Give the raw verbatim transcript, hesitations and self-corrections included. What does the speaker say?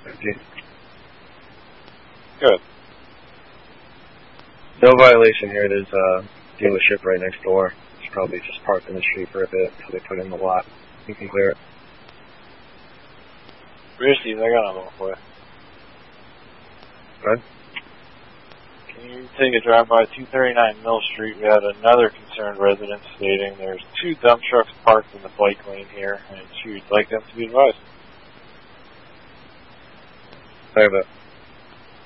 fifty. Good. No violation here. There's a dealership right next door. It's probably just parked in the street for a bit until they put in the lot. You can clear it. Risky, I got another one for you. Good. Can you take a drive by two thirty-nine Mill Street? We had another concerned resident stating there's two dump trucks parked in the bike lane here, and she would like them to be advised. Sorry about